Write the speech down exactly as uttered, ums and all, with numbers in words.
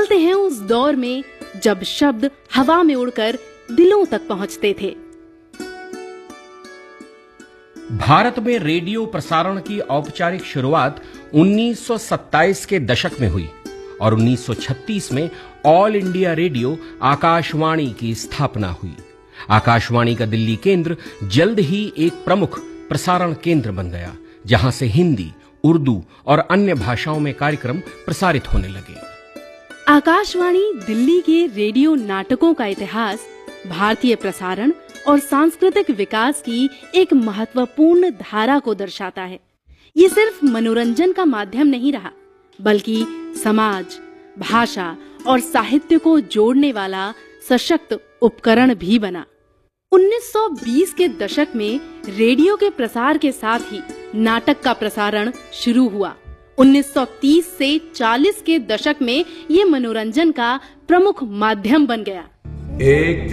चलते हैं उस दौर में जब शब्द हवा में उड़कर दिलों तक पहुंचते थे। भारत में रेडियो प्रसारण की औपचारिक शुरुआत उन्नीस सौ सत्ताईस के दशक में हुई और उन्नीस सौ छत्तीस में ऑल इंडिया रेडियो आकाशवाणी की स्थापना हुई। आकाशवाणी का दिल्ली केंद्र जल्द ही एक प्रमुख प्रसारण केंद्र बन गया, जहां से हिंदी, उर्दू और अन्य भाषाओं में कार्यक्रम प्रसारित होने लगे। आकाशवाणी दिल्ली के रेडियो नाटकों का इतिहास भारतीय प्रसारण और सांस्कृतिक विकास की एक महत्वपूर्ण धारा को दर्शाता है। ये सिर्फ मनोरंजन का माध्यम नहीं रहा, बल्कि समाज, भाषा और साहित्य को जोड़ने वाला सशक्त उपकरण भी बना। उन्नीस सौ बीस के दशक में रेडियो के प्रसार के साथ ही नाटक का प्रसारण शुरू हुआ। उन्नीस सौ तीस से चालीस के दशक में ये मनोरंजन का प्रमुख माध्यम बन गया। एक